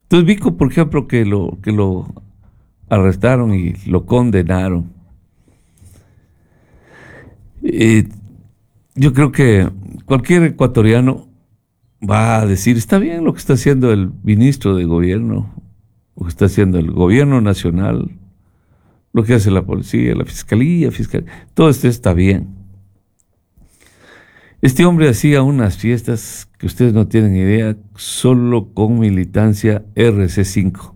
Entonces Vico, por ejemplo, que lo arrestaron y lo condenaron. Eh, yo creo que cualquier ecuatoriano va a decir, está bien lo que está haciendo el ministro de gobierno, lo que está haciendo el gobierno nacional, lo que hace la policía, la fiscalía, todo esto está bien. Este hombre hacía unas fiestas que ustedes no tienen idea, solo con militancia RC5.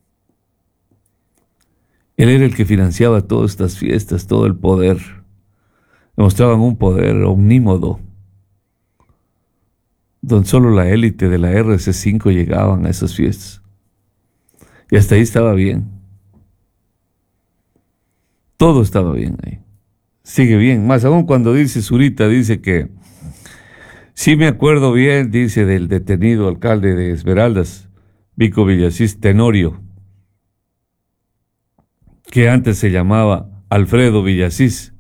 Él era el que financiaba todas estas fiestas, todo el poder. Demostraban un poder omnímodo, donde solo la élite de la RC5 llegaban a esas fiestas. Y hasta ahí estaba bien. Todo estaba bien ahí. Sigue bien. Más aún cuando dice Zurita, dice que sí me acuerdo bien, dice, del detenido alcalde de Esmeraldas, Vico Villasís Tenorio, que antes se llamaba Alfredo Villasís.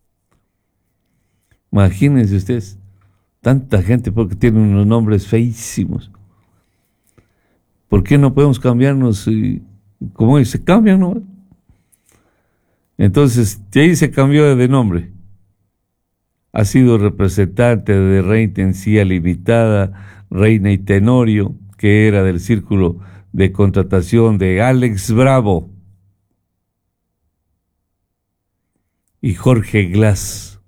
Imagínense ustedes, tanta gente porque tienen unos nombres feísimos. ¿Por qué no podemos cambiarnos? ¿Cómo se cambian, no? Entonces, de ahí se cambió de nombre. Ha sido representante de Reitencía Limitada, Reina y Tenorio, que era del círculo de contratación de Alex Bravo y Jorge Glass.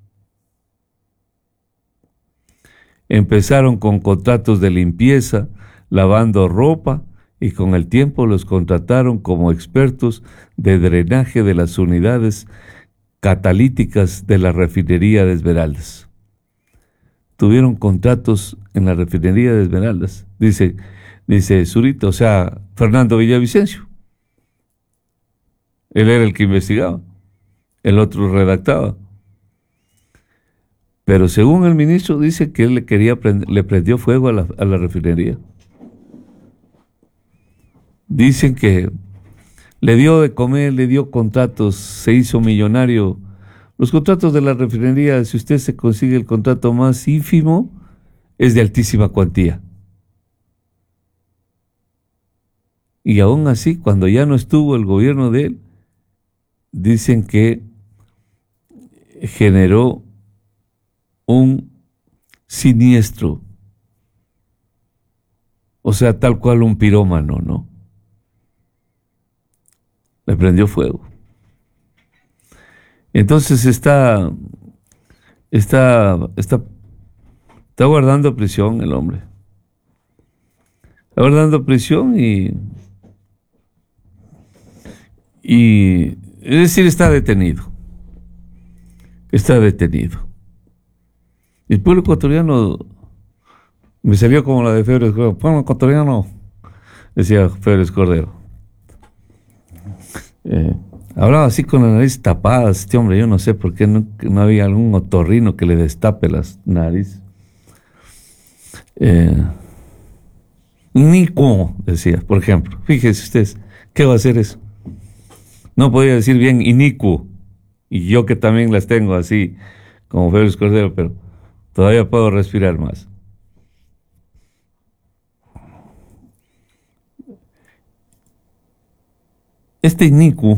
Empezaron con contratos de limpieza, lavando ropa, y con el tiempo los contrataron como expertos de drenaje de las unidades catalíticas de la refinería de Esmeraldas. Tuvieron contratos en la refinería de Esmeraldas, dice Zurita, o sea, Fernando Villavicencio. Él era el que investigaba, el otro redactaba. Pero según el ministro dice que él le prendió fuego a la refinería. Dicen que le dio de comer, le dio contratos, se hizo millonario. Los contratos de la refinería, si usted se consigue el contrato más ínfimo, es de altísima cuantía. Y aún así, cuando ya no estuvo el gobierno de él, dicen que generó un siniestro. O sea, tal cual un pirómano, ¿no? Le prendió fuego. Entonces está guardando prisión el hombre. Está guardando prisión y es decir, está detenido. Está detenido. El pueblo ecuatoriano me salió como la de Febres Cordero. Pueblo ecuatoriano, decía Febres Cordero. Hablaba así con la nariz tapada, este hombre, yo no sé por qué no había algún otorrino que le destape las narices. Nico, decía, por ejemplo. Fíjense ustedes, ¿qué va a hacer eso? No podía decir bien inicuo, y yo que también las tengo así, como Félix Cordero, pero todavía puedo respirar más. Este inicuo,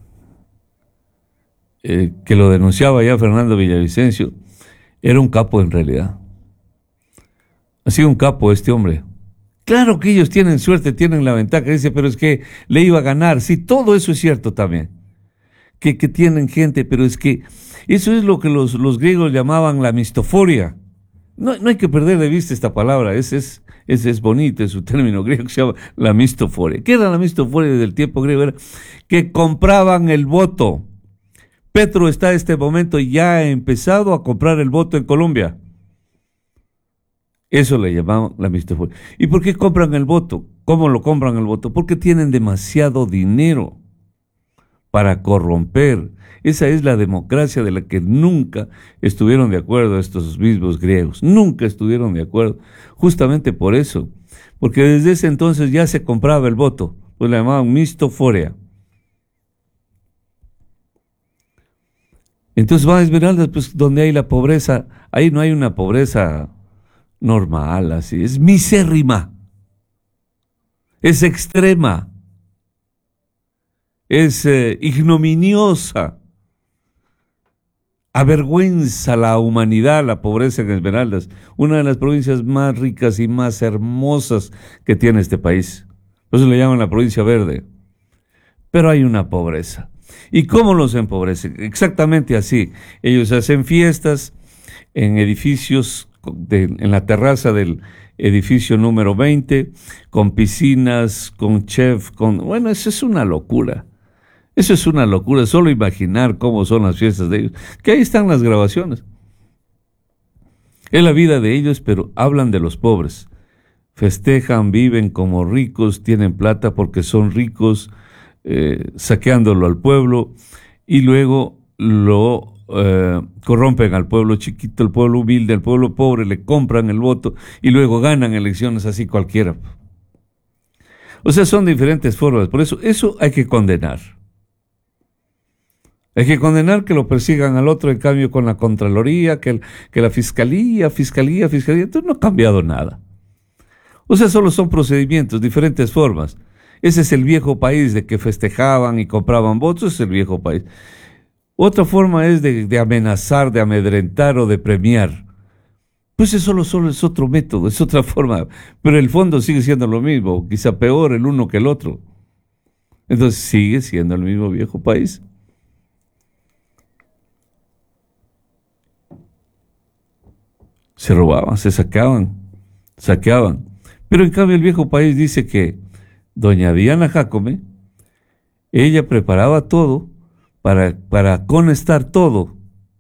que lo denunciaba ya Fernando Villavicencio, era un capo en realidad. Ha sido un capo este hombre. Claro que ellos tienen suerte, tienen la ventaja, dice, pero es que le iba a ganar. Sí, todo eso es cierto también. Que tienen gente, pero es que eso es lo que los griegos llamaban la mistoforia. No hay que perder de vista esta palabra, es bonito, es un término griego que se llama la mistoforia. ¿Qué era la mistoforia desde el tiempo griego? Era que compraban el voto. Petro está en este momento ya ha empezado a comprar el voto en Colombia. Eso le llamaban la mistoforia. ¿Y por qué compran el voto? ¿Cómo lo compran el voto? Porque tienen demasiado dinero para corromper. Esa es la democracia de la que nunca estuvieron de acuerdo estos mismos griegos. Nunca estuvieron de acuerdo. Justamente por eso. Porque desde ese entonces ya se compraba el voto. Pues le llamaban mistoforia. Entonces va a Esmeraldas, pues donde hay la pobreza, ahí no hay una pobreza normal, así, es misérrima. es extrema, es ignominiosa, avergüenza la humanidad, la pobreza en Esmeraldas, una de las provincias más ricas y más hermosas que tiene este país. Por eso le llaman la provincia verde. Pero hay una pobreza. ¿Y cómo los empobrecen? Exactamente así. Ellos hacen fiestas en edificios, en la terraza del edificio número 20, con piscinas, con chef, bueno, eso es una locura. Eso es una locura, solo imaginar cómo son las fiestas de ellos. Que ahí están las grabaciones. Es la vida de ellos, pero hablan de los pobres. Festejan, viven como ricos, tienen plata porque son ricos, saqueándolo al pueblo, y luego lo corrompen al pueblo chiquito, al pueblo humilde, al pueblo pobre, le compran el voto y luego ganan elecciones así cualquiera. O sea, son diferentes formas. Por eso hay que condenar. Hay que condenar que lo persigan al otro, en cambio con la Contraloría, que la Fiscalía. Entonces no ha cambiado nada. O sea, solo son procedimientos, diferentes formas. Ese es el viejo país de que festejaban y compraban votos, es el viejo país. Otra forma es de amenazar, de amedrentar o de premiar. Pues eso solo es otro método, es otra forma, pero el fondo sigue siendo lo mismo, quizá peor el uno que el otro. Entonces sigue siendo el mismo viejo país. Se robaban, se saqueaban. Pero en cambio el viejo país dice que doña Diana Jácome, ella preparaba todo para conectar todo,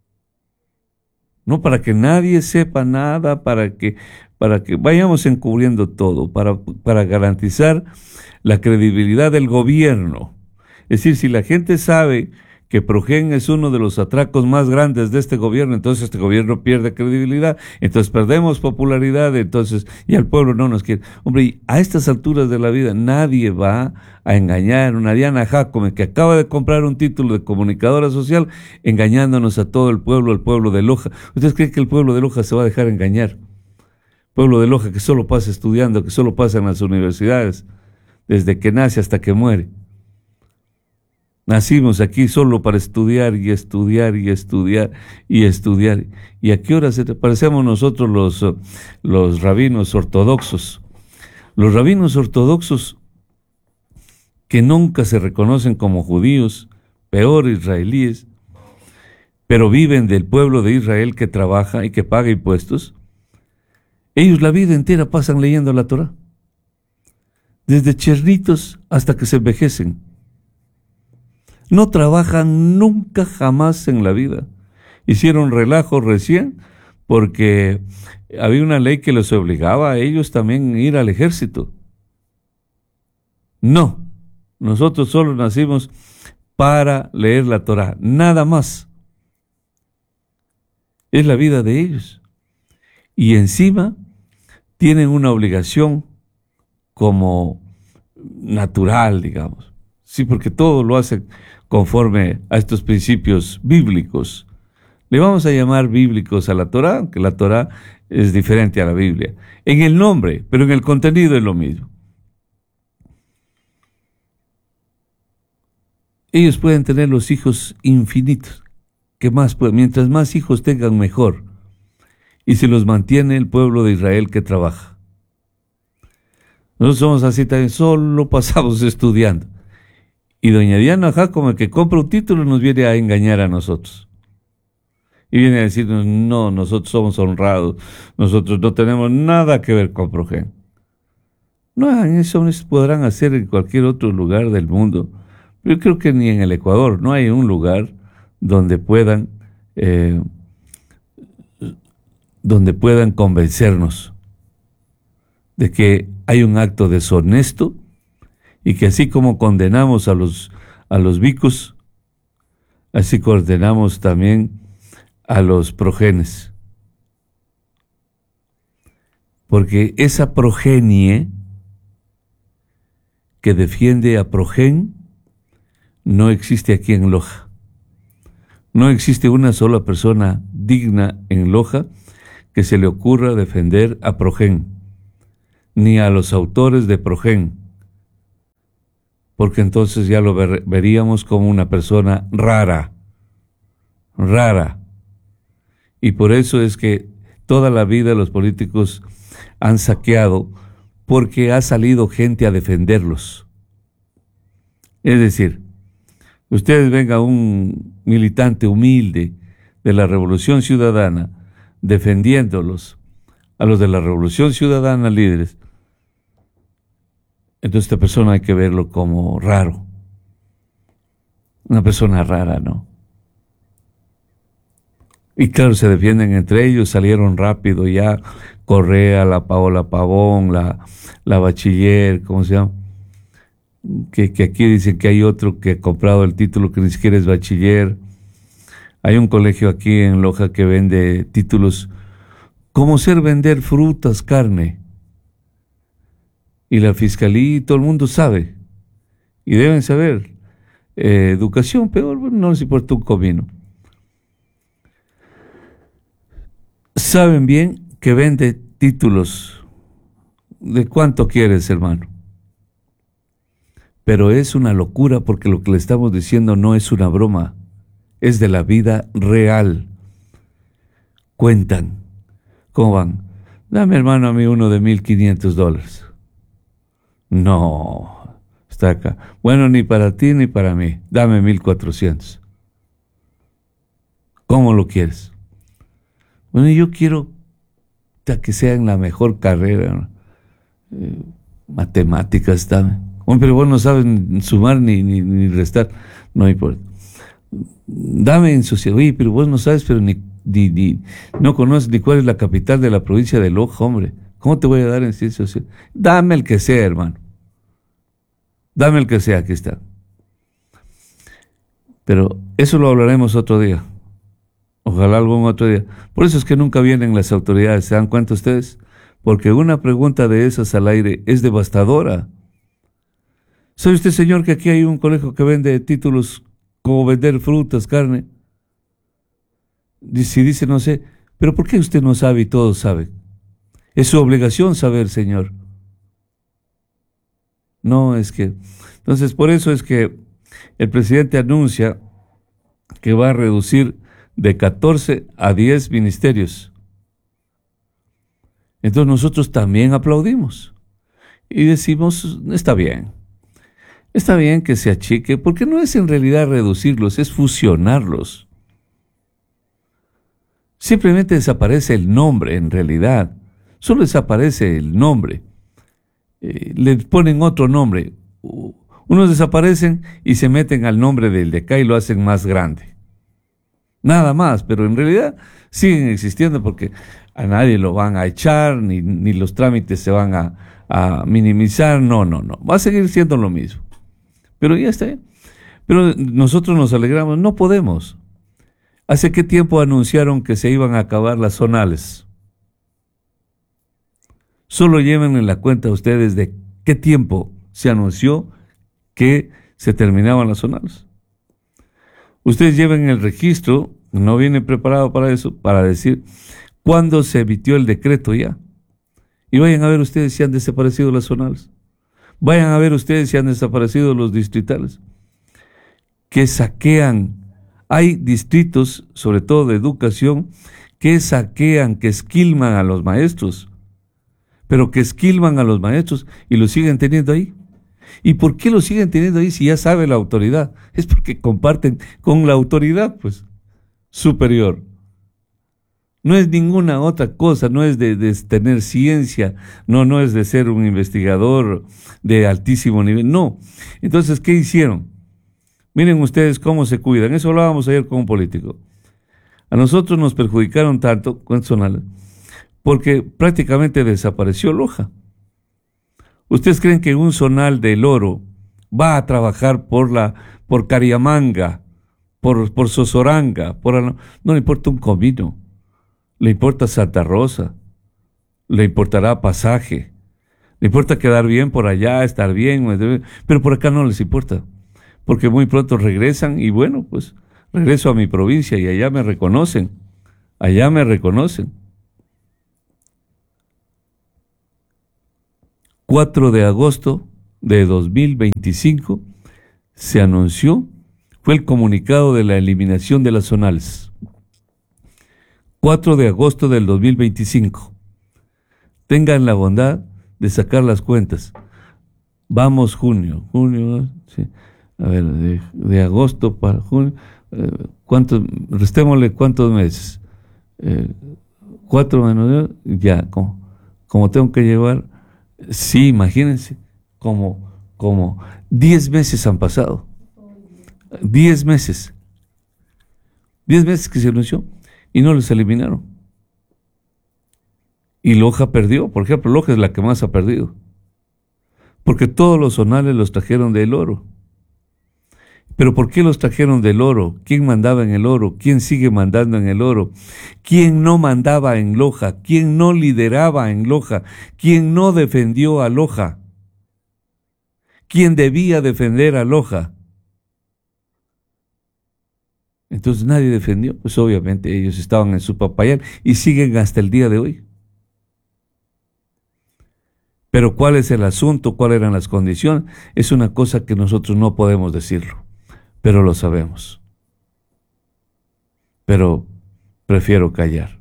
no para que nadie sepa nada, para que vayamos encubriendo todo, para garantizar la credibilidad del gobierno. Es decir, si la gente sabe que Progen es uno de los atracos más grandes de este gobierno, entonces este gobierno pierde credibilidad, entonces perdemos popularidad, entonces y al pueblo no nos quiere. Hombre, y a estas alturas de la vida nadie va a engañar a una Diana Jácome que acaba de comprar un título de comunicadora social, engañándonos a todo el pueblo de Loja. ¿Ustedes creen que el pueblo de Loja se va a dejar engañar? Pueblo de Loja que solo pasa estudiando, que solo pasa en las universidades, desde que nace hasta que muere. Nacimos aquí solo para estudiar y estudiar y estudiar y estudiar. ¿Y a qué hora parecemos nosotros los rabinos ortodoxos? Los rabinos ortodoxos que nunca se reconocen como judíos, peor israelíes, pero viven del pueblo de Israel que trabaja y que paga impuestos. Ellos la vida entera pasan leyendo la Torá, desde chernitos hasta que se envejecen. No trabajan nunca jamás en la vida. Hicieron relajo recién porque había una ley que les obligaba a ellos también a ir al ejército. No, nosotros solo nacimos para leer la Torá, nada más. Es la vida de ellos. Y encima tienen una obligación como natural, digamos. Sí, porque todo lo hacen conforme a estos principios bíblicos. Le vamos a llamar bíblicos a la Torá, aunque la Torá es diferente a la Biblia. En el nombre, pero en el contenido es lo mismo. Ellos pueden tener los hijos infinitos. Mientras más hijos tengan, mejor. Y se los mantiene el pueblo de Israel que trabaja. Nosotros somos así también, solo pasamos estudiando. Y doña Diana Jácome, que compra un título, nos viene a engañar a nosotros. Y viene a decirnos, no, nosotros somos honrados, nosotros no tenemos nada que ver con Progen. No, eso podrán hacer en cualquier otro lugar del mundo. Yo creo que ni en el Ecuador, no hay un lugar donde puedan convencernos de que hay un acto deshonesto y que así como condenamos a los vicos, así condenamos también a los progenes. Porque esa progenie que defiende a Progen no existe aquí en Loja. No existe una sola persona digna en Loja que se le ocurra defender a Progen, ni a los autores de Progen, porque entonces ya lo veríamos como una persona rara, rara. Y por eso es que toda la vida los políticos han saqueado, porque ha salido gente a defenderlos. Es decir, ustedes ven a un militante humilde de la Revolución Ciudadana defendiéndolos, a los de la Revolución Ciudadana líderes. Entonces esta persona hay que verlo como raro. Una persona rara, ¿no? Y claro, se defienden entre ellos, salieron rápido ya, Correa, la Paola Pavón, la Bachiller, ¿cómo se llama? Que aquí dicen que hay otro que ha comprado el título que ni siquiera es bachiller. Hay un colegio aquí en Loja que vende títulos como ser vender frutas, carne. Y la fiscalía y todo el mundo sabe. Y deben saber. Educación, peor, bueno, no les importa un comino. Saben bien que vende títulos. ¿De cuánto quieres, hermano? Pero es una locura porque lo que le estamos diciendo no es una broma, es de la vida real. Cuentan. ¿Cómo van? Dame, hermano, a mí uno de $1,500. No, está acá. Bueno, ni para ti ni para mí. Dame 1,400. ¿Cómo lo quieres? Bueno, yo quiero que sea en la mejor carrera, ¿no? Matemáticas, dame. Pero vos no sabes sumar ni restar. No importa. Dame en sociedad. Oye, pero vos no sabes, pero no conoces ni cuál es la capital de la provincia de Loja, hombre. ¿Cómo te voy a dar en ciencia social? Dame el que sea, hermano. Dame el que sea, aquí está. Pero eso lo hablaremos otro día. Ojalá algún otro día. Por eso es que nunca vienen las autoridades, ¿se dan cuenta ustedes? Porque una pregunta de esas al aire es devastadora. ¿Sabe usted, señor, que aquí hay un colegio que vende títulos como vender frutas, carne? Si dice, no sé, pero ¿por qué usted no sabe y todos saben? Es su obligación saber, señor. No, es que... Entonces, por eso es que el presidente anuncia que va a reducir de 14 a 10 ministerios. Entonces nosotros también aplaudimos y decimos, está bien que se achique, porque no es en realidad reducirlos, es fusionarlos. Simplemente desaparece el nombre en realidad, solo desaparece el nombre, le ponen otro nombre, unos desaparecen y se meten al nombre del de acá y lo hacen más grande. Nada más, pero en realidad siguen existiendo porque a nadie lo van a echar, ni los trámites se van a minimizar, no, va a seguir siendo lo mismo. Pero ya está. Pero nosotros nos alegramos, no podemos. ¿Hace qué tiempo anunciaron que se iban a acabar las zonales? Solo lleven en la cuenta ustedes de qué tiempo se anunció que se terminaban las zonales. Ustedes lleven el registro, no viene preparado para eso, para decir cuándo se emitió el decreto ya. Y vayan a ver ustedes si han desaparecido las zonales. Vayan a ver ustedes si han desaparecido los distritales. Que saquean. Hay distritos, sobre todo de educación, que saquean, que esquilman a los maestros. Pero que esquilman a los maestros y los siguen teniendo ahí. ¿Y por qué lo siguen teniendo ahí si ya sabe la autoridad? Es porque comparten con la autoridad, pues, superior. No es ninguna otra cosa, no es de tener ciencia, no es de ser un investigador de altísimo nivel, no. Entonces, ¿qué hicieron? Miren ustedes cómo se cuidan. Eso hablábamos ayer con un político. A nosotros nos perjudicaron tanto, ¿cuántos zonales? Porque prácticamente desapareció Loja. ¿Ustedes creen que un zonal del Oro va a trabajar por Cariamanga, por Sosoranga, no le importa un comino, le importa Santa Rosa, le importará pasaje, le importa quedar bien por allá, estar bien, pero por acá no les importa, porque muy pronto regresan y bueno, pues regreso a mi provincia y allá me reconocen. 4 de agosto de 2025 se anunció, fue el comunicado de la eliminación de las zonales. 4 de agosto del 2025. Tengan la bondad de sacar las cuentas. Vamos junio, sí. A ver, de agosto para junio, restémosle cuántos meses. 4 menos, ya, como tengo que llevar, sí, imagínense, como 10 meses han pasado. 10 meses. 10 meses que se anunció y no los eliminaron. Y Loja perdió, por ejemplo, Loja es la que más ha perdido. Porque todos los zonales los trajeron del oro. ¿Pero por qué los trajeron del oro? ¿Quién mandaba en el oro? ¿Quién sigue mandando en el oro? ¿Quién no mandaba en Loja? ¿Quién no lideraba en Loja? ¿Quién no defendió a Loja? ¿Quién debía defender a Loja? Entonces nadie defendió, pues obviamente ellos estaban en su papayal y siguen hasta el día de hoy. Pero ¿cuál es el asunto? ¿Cuáles eran las condiciones? Es una cosa que nosotros no podemos decirlo, pero lo sabemos. Pero prefiero callar.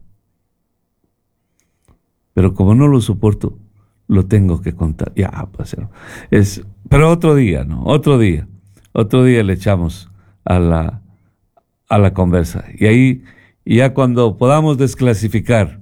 Pero como no lo soporto, lo tengo que contar. Ya, pues, pero otro día, ¿no? Otro día le echamos a la conversa. Y ahí, ya cuando podamos desclasificar,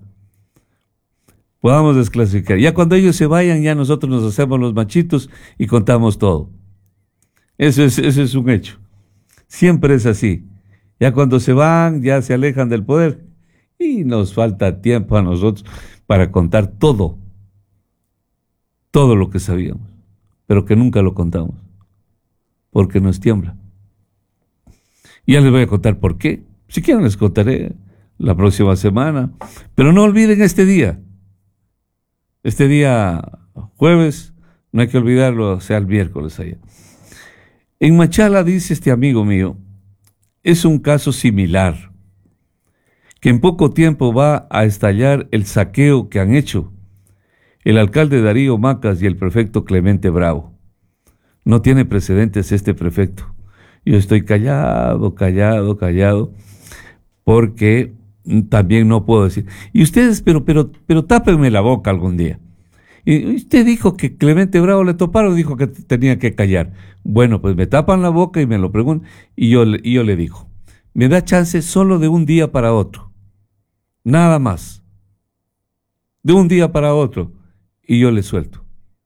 ya cuando ellos se vayan, ya nosotros nos hacemos los machitos y contamos todo. Eso es un hecho. Siempre es así. Ya cuando se van, ya se alejan del poder y nos falta tiempo a nosotros para contar todo lo que sabíamos, pero que nunca lo contamos, porque nos tiembla. Y ya les voy a contar por qué. Si quieren les contaré la próxima semana, pero no olviden este día jueves, no hay que olvidarlo, sea el miércoles allá. En Machala, dice este amigo mío, es un caso similar, que en poco tiempo va a estallar el saqueo que han hecho el alcalde Darío Macas y el prefecto Clemente Bravo. No tiene precedentes este prefecto. Yo estoy callado, porque también no puedo decir. Y ustedes, pero tápenme la boca algún día. Y usted dijo que Clemente Bravo le toparon, dijo que tenía que callar. Bueno, pues me tapan la boca y me lo preguntan, y yo le digo, me da chance solo de un día para otro. Nada más. De un día para otro. Y yo le suelto.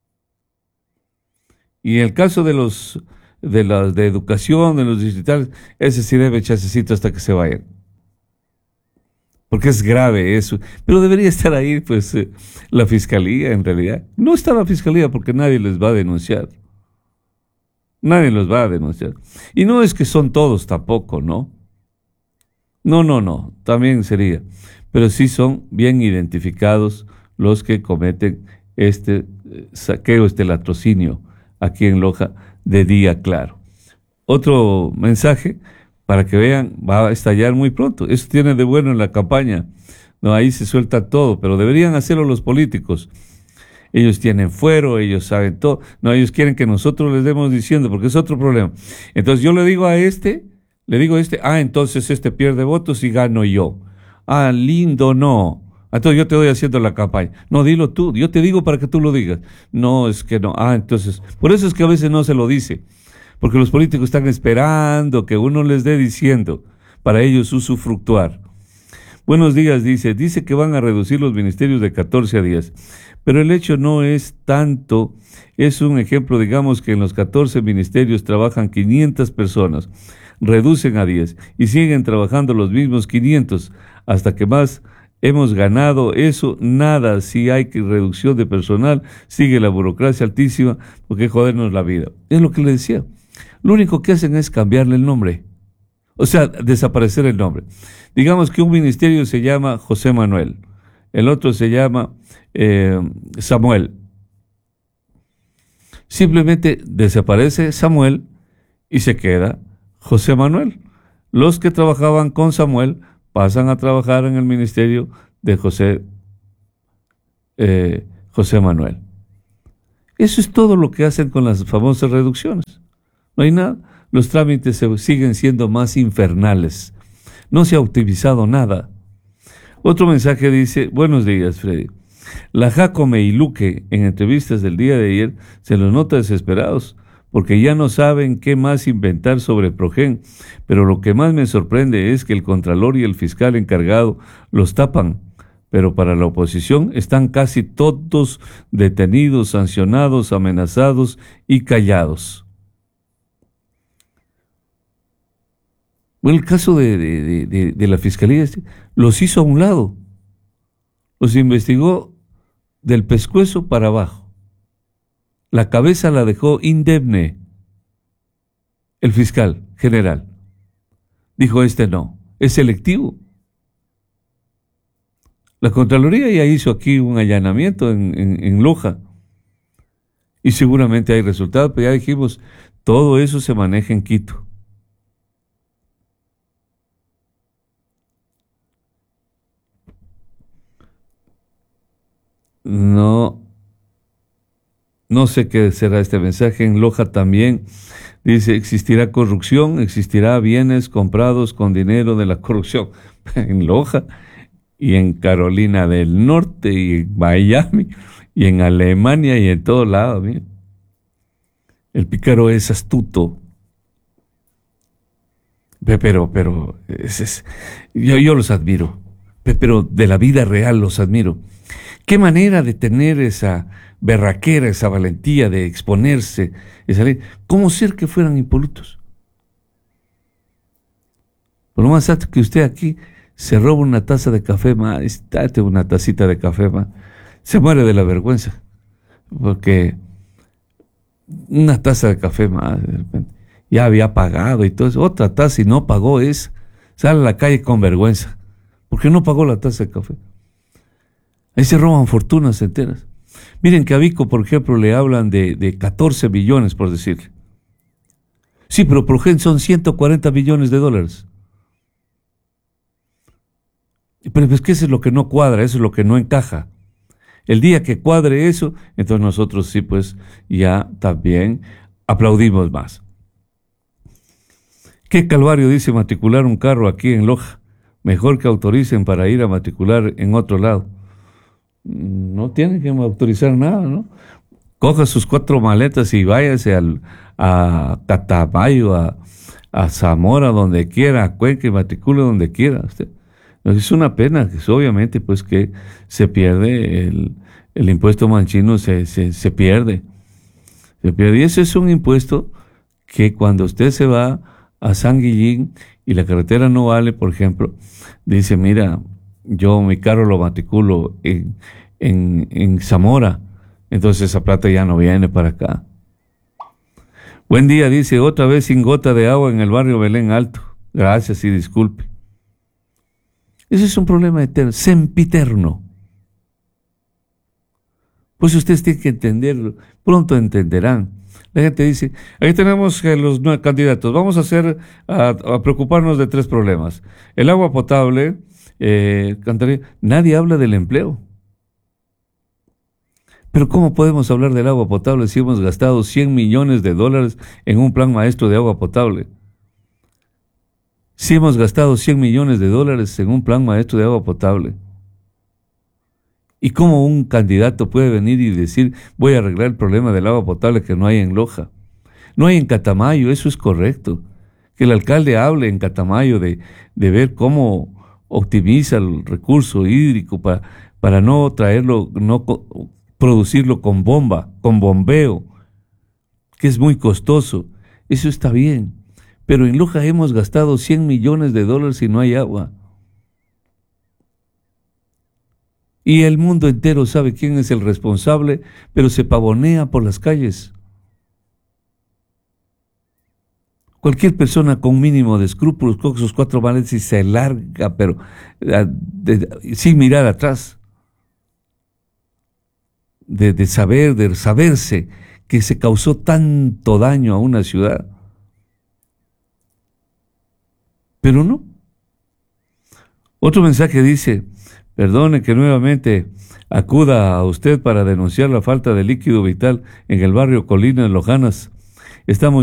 Y en el caso de educación, de los distritales, ese sí debe chancecito hasta que se vayan. Porque es grave eso. Pero debería estar ahí, pues, la fiscalía, en realidad. No está la fiscalía porque nadie les va a denunciar. Nadie los va a denunciar. Y no es que son todos tampoco, ¿no? No. También sería. Pero sí son bien identificados los que cometen este saqueo, este latrocinio aquí en Loja de día claro. Otro mensaje para que vean, va a estallar muy pronto. Eso tiene de bueno en la campaña. No, ahí se suelta todo, pero deberían hacerlo los políticos. Ellos tienen fuero, ellos saben todo. No, ellos quieren que nosotros les demos diciendo, porque es otro problema. Entonces yo le digo a este, entonces este pierde votos y gano yo. Lindo, no. Entonces yo te voy haciendo la campaña. No, dilo tú, yo te digo para que tú lo digas. No, es que no. Entonces, por eso es que a veces no se lo dice. Porque los políticos están esperando que uno les dé diciendo, para ellos usufructuar. Buenos días, dice que van a reducir los ministerios de 14 a 10, pero el hecho no es tanto, es un ejemplo, digamos que en los 14 ministerios trabajan 500 personas, reducen a 10 y siguen trabajando los mismos 500 hasta que más hemos ganado eso, nada, si hay reducción de personal, sigue la burocracia altísima, porque jodernos la vida. Es lo que le decía. Lo único que hacen es cambiarle el nombre. O sea, desaparecer el nombre. Digamos que un ministerio se llama José Manuel, el otro se llama Samuel. Simplemente desaparece Samuel y se queda José Manuel. Los que trabajaban con Samuel pasan a trabajar en el ministerio de José Manuel. Eso es todo lo que hacen con las famosas reducciones. No hay nada. Los trámites siguen siendo más infernales. No se ha optimizado nada. Otro mensaje dice: buenos días, Freddy. La Jacome y Luque, en entrevistas del día de ayer, se los nota desesperados, porque ya no saben qué más inventar sobre Progen, pero lo que más me sorprende es que el Contralor y el fiscal encargado los tapan, pero para la oposición están casi todos detenidos, sancionados, amenazados y callados. Bueno, el caso de la fiscalía los hizo a un lado, los investigó del pescuezo para abajo. La cabeza la dejó indemne. El fiscal general dijo: no, es selectivo. La Contraloría ya hizo aquí un allanamiento en Loja y seguramente hay resultados, pero ya dijimos, todo eso se maneja en Quito. No sé qué será este mensaje. En Loja también dice: existirá corrupción, existirá bienes comprados con dinero de la corrupción. En Loja y en Carolina del Norte y en Miami y en Alemania y en todo lado. Mira. El pícaro es astuto. Pero yo los admiro. Pero de la vida real los admiro. Qué manera de tener esa berraquera, esa valentía de exponerse, de salir. ¿Cómo ser que fueran impolutos? Por lo más alto que usted aquí se roba una taza de café más, date una tacita de café más, se muere de la vergüenza, porque una taza de café más, de repente, ya había pagado y todo eso, otra taza y no pagó esa, sale a la calle con vergüenza, porque no pagó la taza de café. Ahí se roban fortunas enteras. Miren que a Vico, por ejemplo, le hablan de 14 billones, por decirle. Sí, pero Progen son 140 billones de dólares. Pero es que eso es lo que no cuadra, eso es lo que no encaja. El día que cuadre eso, entonces nosotros sí, pues ya también aplaudimos más. Qué calvario, dice, matricular un carro aquí en Loja. Mejor que autoricen para ir a matricular en otro lado. No tienen que autorizar nada, ¿no? Coja sus 4 maletas y váyase a Catamayo, a Zamora, donde quiera, a Cuenca, y matricule donde quiera. Usted. Es una pena, que obviamente pues que se pierde el impuesto manchino, se pierde. Se pierde. Y ese es un impuesto que cuando usted se va a San Guillín y la carretera no vale, por ejemplo, dice: mira, yo mi carro lo matriculo en Zamora, entonces esa plata ya no viene para acá. Buen día, dice: otra vez sin gota de agua en el barrio Belén Alto. Gracias y disculpe. Ese es un problema eterno, sempiterno. Pues ustedes tienen que entenderlo, pronto entenderán. La gente dice: ahí tenemos los 9 candidatos, vamos a preocuparnos de 3 problemas. El agua potable, nadie habla del empleo. Pero ¿cómo podemos hablar del agua potable si hemos gastado 100 millones de dólares en un plan maestro de agua potable? Si hemos gastado 100 millones de dólares en un plan maestro de agua potable. ¿Y cómo un candidato puede venir y decir: voy a arreglar el problema del agua potable que no hay en Loja? No hay en Catamayo, eso es correcto. Que el alcalde hable en Catamayo de ver cómo optimiza el recurso hídrico para no traerlo, no producirlo con bombeo, que es muy costoso. Eso está bien. Pero en Loja hemos gastado 100 millones de dólares y no hay agua. Y el mundo entero sabe quién es el responsable, pero se pavonea por las calles. Cualquier persona con mínimo de escrúpulos coge sus 4 maletas y se larga, pero sin mirar atrás. De saberse que se causó tanto daño a una ciudad. Pero no. Otro mensaje dice: perdone que nuevamente Acuda a usted para denunciar la falta de líquido vital en el barrio Colinas Lojanas. Estamos